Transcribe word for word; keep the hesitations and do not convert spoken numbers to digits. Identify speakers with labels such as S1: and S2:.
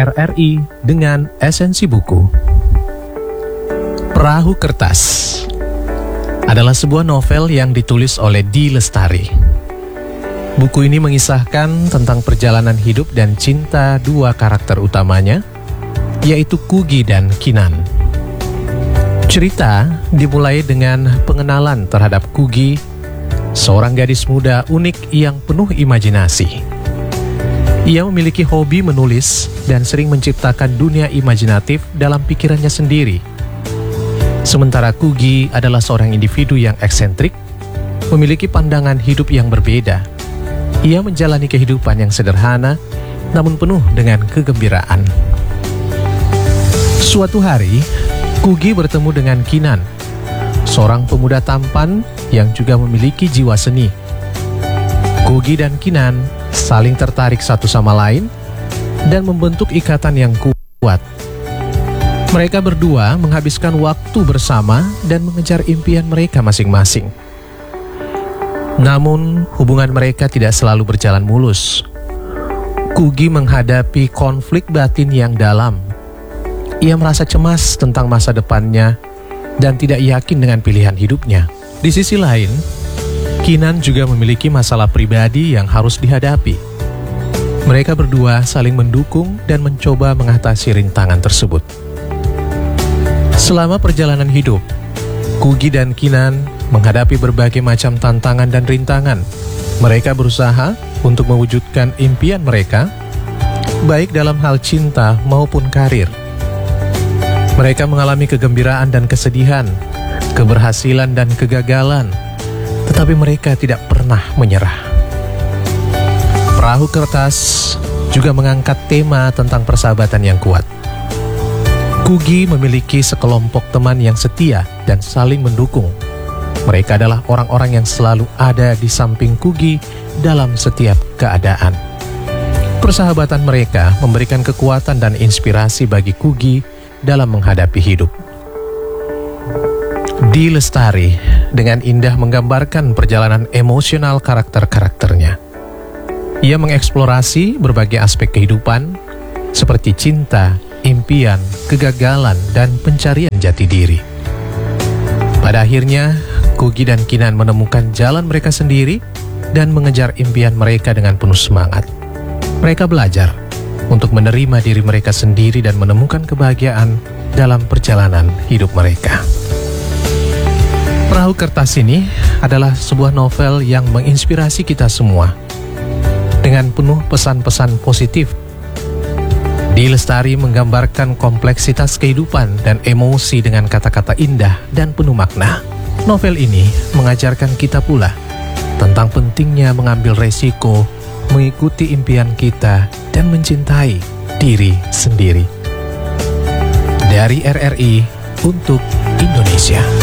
S1: R R I dengan esensi buku. Perahu Kertas adalah sebuah novel yang ditulis oleh D. Lestari. Buku ini mengisahkan tentang perjalanan hidup dan cinta dua karakter utamanya, yaitu Kugy dan Keenan. Cerita dimulai dengan pengenalan terhadap Kugy, seorang gadis muda unik yang penuh imajinasi. Ia memiliki hobi menulis dan sering menciptakan dunia imajinatif dalam pikirannya sendiri. Sementara Kugy adalah seorang individu yang eksentrik, memiliki pandangan hidup yang berbeda. Ia menjalani kehidupan yang sederhana, namun penuh dengan kegembiraan. Suatu hari, Kugy bertemu dengan Keenan, seorang pemuda tampan yang juga memiliki jiwa seni. Kugy dan Keenan saling tertarik satu sama lain dan membentuk ikatan yang kuat. Mereka berdua menghabiskan waktu bersama dan mengejar impian mereka masing-masing. Namun, hubungan mereka tidak selalu berjalan mulus. Kugy menghadapi konflik batin yang dalam. Ia merasa cemas tentang masa depannya dan tidak yakin dengan pilihan hidupnya. Di sisi lain, Keenan juga memiliki masalah pribadi yang harus dihadapi. Mereka berdua saling mendukung dan mencoba mengatasi rintangan tersebut. Selama perjalanan hidup, Kugy dan Keenan menghadapi berbagai macam tantangan dan rintangan. Mereka berusaha untuk mewujudkan impian mereka, baik dalam hal cinta maupun karir. Mereka mengalami kegembiraan dan kesedihan, keberhasilan dan kegagalan, tetapi mereka tidak pernah menyerah. Perahu Kertas juga mengangkat tema tentang persahabatan yang kuat. Kugy memiliki sekelompok teman yang setia dan saling mendukung. Mereka adalah orang-orang yang selalu ada di samping Kugy dalam setiap keadaan. Persahabatan mereka memberikan kekuatan dan inspirasi bagi Kugy dalam menghadapi hidup. D. Lestari dengan indah menggambarkan perjalanan emosional karakter-karakternya. Ia mengeksplorasi berbagai aspek kehidupan seperti cinta, impian, kegagalan, dan pencarian jati diri. Pada akhirnya, Kugy dan Keenan menemukan jalan mereka sendiri dan mengejar impian mereka dengan penuh semangat. Mereka belajar untuk menerima diri mereka sendiri dan menemukan kebahagiaan dalam perjalanan hidup mereka. Perahu Kertas ini adalah sebuah novel yang menginspirasi kita semua dengan penuh pesan-pesan positif. D. Lestari menggambarkan kompleksitas kehidupan dan emosi dengan kata-kata indah dan penuh makna. Novel ini mengajarkan kita pula tentang pentingnya mengambil resiko, mengikuti impian kita, dan mencintai diri sendiri. Dari R R I untuk Indonesia.